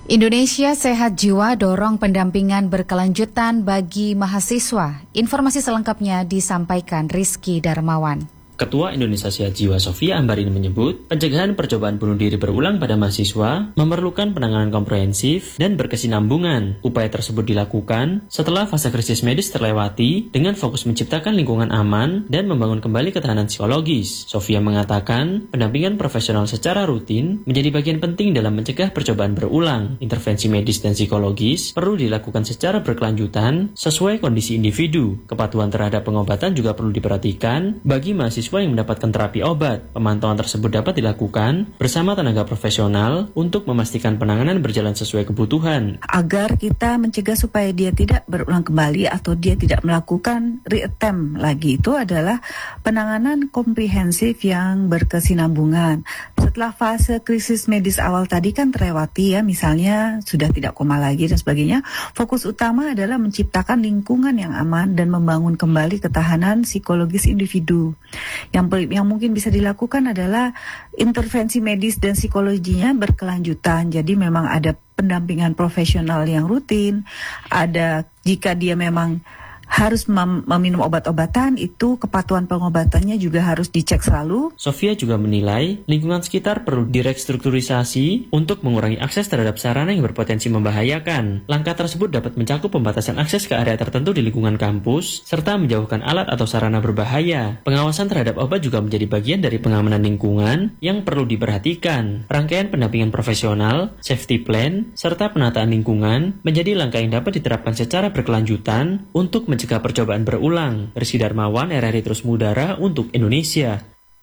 Indonesia Sehat Jiwa dorong pendampingan berkelanjutan bagi mahasiswa. Informasi selengkapnya disampaikan Rizky Darmawan. Ketua Indonesia Sehat Jiwa Sofia Ambarini menyebut, pencegahan percobaan bunuh diri berulang pada mahasiswa memerlukan penanganan komprehensif dan berkesinambungan. Upaya tersebut dilakukan setelah fase krisis medis terlewati dengan fokus menciptakan lingkungan aman dan membangun kembali ketahanan psikologis. Sofia mengatakan, pendampingan profesional secara rutin menjadi bagian penting dalam mencegah percobaan berulang. Intervensi medis dan psikologis perlu dilakukan secara berkelanjutan sesuai kondisi individu. Kepatuhan terhadap pengobatan juga perlu diperhatikan bagi mahasiswa yang mendapatkan terapi obat. Pemantauan tersebut dapat dilakukan bersama tenaga profesional untuk memastikan penanganan berjalan sesuai kebutuhan. Agar kita mencegah supaya dia tidak berulang kembali atau dia tidak melakukan reattempt lagi, itu adalah penanganan komprehensif yang berkesinambungan. Setelah fase krisis medis awal tadi kan terlewati ya, misalnya sudah tidak koma lagi dan sebagainya, fokus utama adalah menciptakan lingkungan yang aman dan membangun kembali ketahanan psikologis individu. Yang mungkin bisa dilakukan adalah intervensi medis dan psikologinya berkelanjutan. Jadi memang ada pendampingan profesional yang rutin, ada jika dia memang harus meminum obat-obatan, itu kepatuhan pengobatannya juga harus dicek selalu. Sofia juga menilai lingkungan sekitar perlu direstrukturisasi untuk mengurangi akses terhadap sarana yang berpotensi membahayakan. Langkah tersebut dapat mencakup pembatasan akses ke area tertentu di lingkungan kampus, serta menjauhkan alat atau sarana berbahaya. Pengawasan terhadap obat juga menjadi bagian dari pengamanan lingkungan yang perlu diperhatikan. Rangkaian pendampingan profesional, safety plan, serta penataan lingkungan menjadi langkah yang dapat diterapkan secara berkelanjutan untuk mencegah percobaan berulang. Rizky Darmawan, RRI Terus Mengudara untuk Indonesia.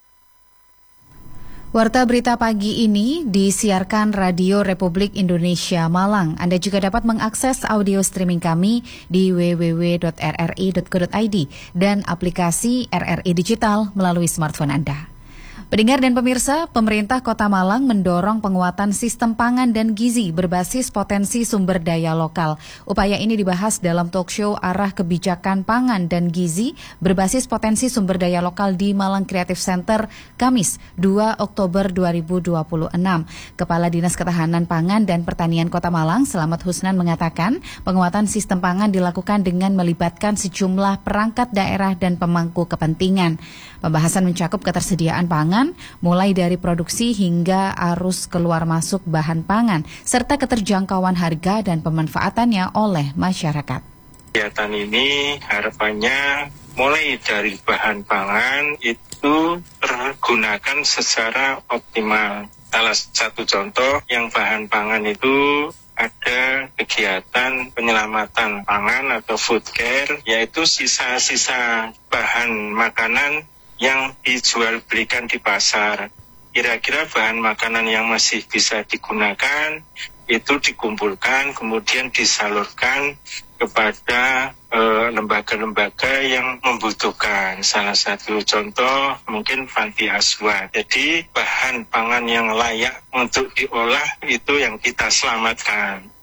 Warta berita pagi ini disiarkan Radio Republik Indonesia Malang. Anda juga dapat mengakses audio streaming kami di www.rri.co.id dan aplikasi RRI Digital melalui smartphone Anda. Pendengar dan pemirsa, pemerintah Kota Malang mendorong penguatan sistem pangan dan gizi berbasis potensi sumber daya lokal. Upaya ini dibahas dalam talkshow Arah Kebijakan Pangan dan Gizi berbasis potensi sumber daya lokal di Malang Creative Center, Kamis 2 Oktober 2026. Kepala Dinas Ketahanan Pangan dan Pertanian Kota Malang, Selamat Husnan, mengatakan penguatan sistem pangan dilakukan dengan melibatkan sejumlah perangkat daerah dan pemangku kepentingan. Pembahasan mencakup ketersediaan pangan, mulai dari produksi hingga arus keluar masuk bahan pangan, serta keterjangkauan harga dan pemanfaatannya oleh masyarakat. Kegiatan ini harapannya mulai dari bahan pangan itu tergunakan secara optimal. Salah satu contoh yang bahan pangan itu ada kegiatan penyelamatan pangan atau food care, yaitu sisa-sisa bahan makanan yang dijual belikan di pasar. Kira-kira bahan makanan yang masih bisa digunakan itu dikumpulkan, kemudian disalurkan kepada lembaga-lembaga yang membutuhkan. Salah satu contoh mungkin panti asuhan. Jadi bahan pangan yang layak untuk diolah itu yang kita selamatkan.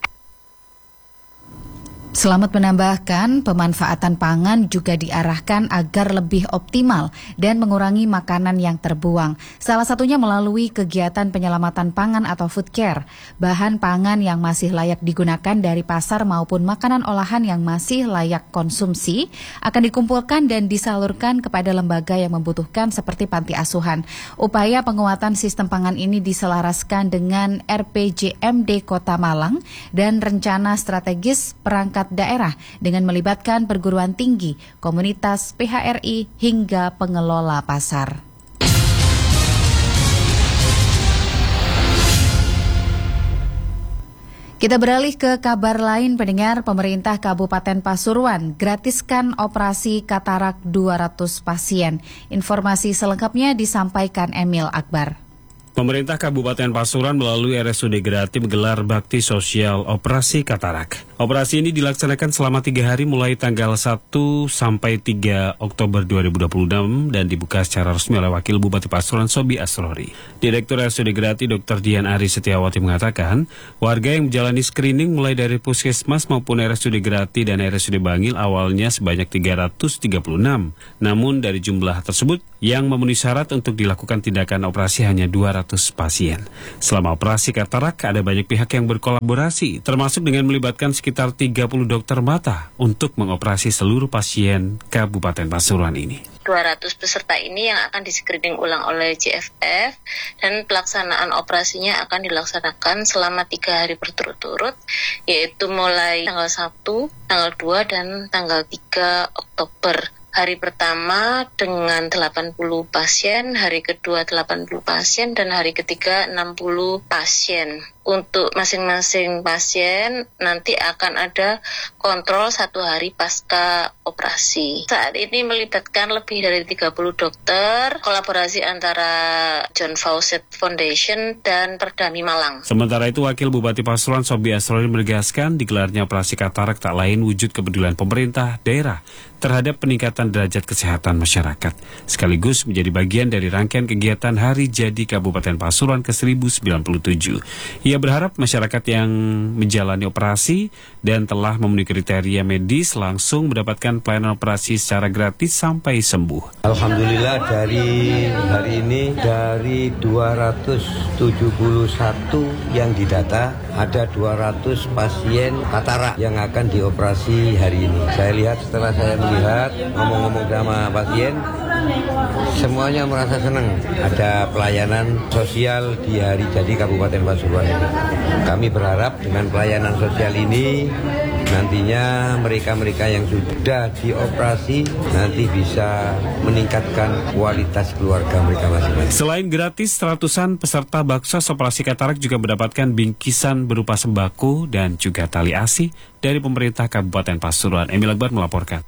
Selamat menambahkan, pemanfaatan pangan juga diarahkan agar lebih optimal dan mengurangi makanan yang terbuang. Salah satunya melalui kegiatan penyelamatan pangan atau food care. Bahan pangan yang masih layak digunakan dari pasar maupun makanan olahan yang masih layak konsumsi akan dikumpulkan dan disalurkan kepada lembaga yang membutuhkan seperti panti asuhan. Upaya penguatan sistem pangan ini diselaraskan dengan RPJMD Kota Malang dan rencana strategis perangkat daerah dengan melibatkan perguruan tinggi, komunitas, PHRI, hingga pengelola pasar. Kita beralih ke kabar lain, pendengar. Pemerintah Kabupaten Pasuruan gratiskan operasi katarak 200 pasien. Informasi selengkapnya disampaikan Emil Akbar. Pemerintah Kabupaten Pasuruan melalui RSUD Grati menggelar bakti sosial operasi katarak. Operasi ini dilaksanakan selama 3 hari mulai tanggal 1 sampai 3 Oktober 2026 dan dibuka secara resmi oleh Wakil Bupati Pasuruan Sobi Asrori. Direktur RSUD Grati Dr. Dian Ari Setiawati mengatakan, warga yang menjalani screening mulai dari Puskesmas maupun RSUD Grati dan RSUD Bangil awalnya sebanyak 336. Namun dari jumlah tersebut yang memenuhi syarat untuk dilakukan tindakan operasi hanya 200 pasien. Selama operasi katarak ada banyak pihak yang berkolaborasi, termasuk dengan melibatkan sekitar 30 dokter mata untuk mengoperasi seluruh pasien Kabupaten Pasuruan ini. 200 peserta ini yang akan di-screening ulang oleh JFF dan pelaksanaan operasinya akan dilaksanakan selama 3 hari berturut-turut, yaitu mulai tanggal 1, tanggal 2, dan tanggal 3 Oktober. Hari pertama dengan 80 pasien, hari kedua 80 pasien, dan hari ketiga 60 pasien. Untuk masing-masing pasien nanti akan ada kontrol 1 hari pasca operasi. Saat ini melibatkan lebih dari 30 dokter, kolaborasi antara John Fawcett Foundation dan Perdami Malang. Sementara itu, Wakil Bupati Pasuruan Sobi Asrori menegaskan digelarnya operasi katarak tak lain wujud kepedulian pemerintah daerah terhadap peningkatan derajat kesehatan masyarakat, sekaligus menjadi bagian dari rangkaian kegiatan Hari Jadi Kabupaten Pasuruan ke-1097. Ia berharap masyarakat yang menjalani operasi dan telah memenuhi kriteria medis langsung mendapatkan pelayanan operasi secara gratis sampai sembuh. Alhamdulillah dari hari ini dari 271 yang didata ada 200 pasien katarak yang akan dioperasi hari ini. Saya lihat setelah saya melihat ngomong-ngomong sama pasien, semuanya merasa senang ada pelayanan sosial di Hari Jadi Kabupaten Pasuruan ini. Kami berharap dengan pelayanan sosial ini nantinya mereka-mereka yang sudah dioperasi nanti bisa meningkatkan kualitas keluarga mereka masing-masing. Selain gratis, ratusan peserta baksos operasi katarak juga mendapatkan bingkisan berupa sembako dan juga tali asi dari pemerintah Kabupaten Pasuruan. Emil Akbar melaporkan.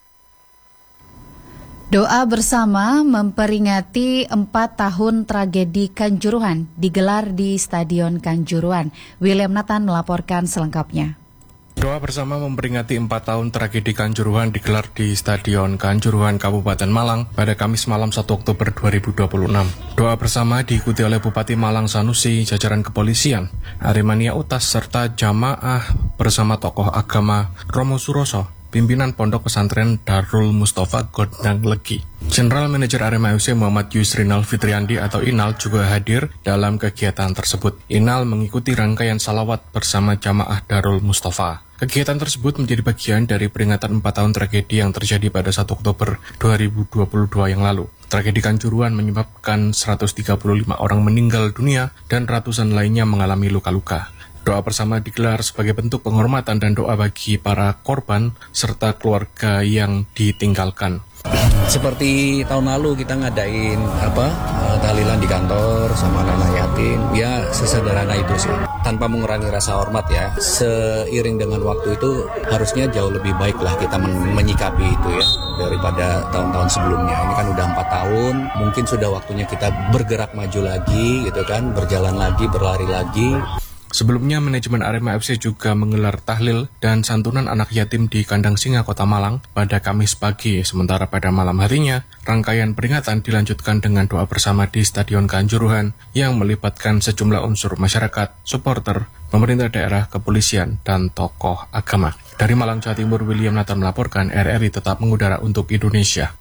Doa bersama memperingati 4 tahun tragedi Kanjuruhan digelar di Stadion Kanjuruhan. William Nathan melaporkan selengkapnya. Doa bersama memperingati 4 tahun tragedi Kanjuruhan digelar di Stadion Kanjuruhan Kabupaten Malang pada Kamis malam 1 Oktober 2026. Doa bersama diikuti oleh Bupati Malang Sanusi, jajaran kepolisian, Aremania Utas, serta jamaah bersama tokoh agama Romo Suroso, pimpinan Pondok Pesantren Darul Mustafa Gondang Legi. General Manager Arema FC Muhammad Yusrinal Fitriandi atau Inal juga hadir dalam kegiatan tersebut. Inal mengikuti rangkaian salawat bersama jamaah Darul Mustafa. Kegiatan tersebut menjadi bagian dari peringatan 4 tahun tragedi yang terjadi pada 1 Oktober 2022 yang lalu. Tragedi Kanjuruhan menyebabkan 135 orang meninggal dunia dan ratusan lainnya mengalami luka-luka. Doa bersama digelar sebagai bentuk penghormatan dan doa bagi para korban serta keluarga yang ditinggalkan. Seperti tahun lalu kita ngadain tahlilan di kantor sama anak-anak yatim, ya sesederhana itu sih. Tanpa mengurangi rasa hormat ya. Seiring dengan waktu itu harusnya jauh lebih baik lah kita menyikapi itu ya daripada tahun-tahun sebelumnya. Ini kan udah 4 tahun, mungkin sudah waktunya kita bergerak maju lagi gitu kan, berjalan lagi, berlari lagi. Sebelumnya, manajemen Arema FC juga menggelar tahlil dan santunan anak yatim di Kandang Singa, Kota Malang pada Kamis pagi. Sementara pada malam harinya, rangkaian peringatan dilanjutkan dengan doa bersama di Stadion Kanjuruhan yang melibatkan sejumlah unsur masyarakat, supporter, pemerintah daerah, kepolisian, dan tokoh agama. Dari Malang, Jawa Timur, William Nathan melaporkan. RRI tetap mengudara untuk Indonesia.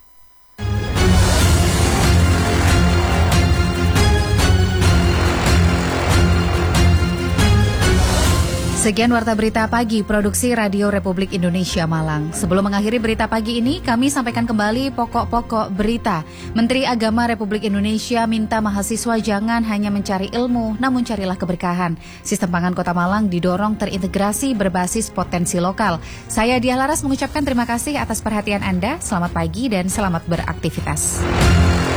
Sekian Warta Berita Pagi, Produksi Radio Republik Indonesia Malang. Sebelum mengakhiri berita pagi ini, kami sampaikan kembali pokok-pokok berita. Menteri Agama Republik Indonesia minta mahasiswa jangan hanya mencari ilmu, namun carilah keberkahan. Sistem pangan Kota Malang didorong terintegrasi berbasis potensi lokal. Saya Diah Laras mengucapkan terima kasih atas perhatian Anda. Selamat pagi dan selamat beraktivitas.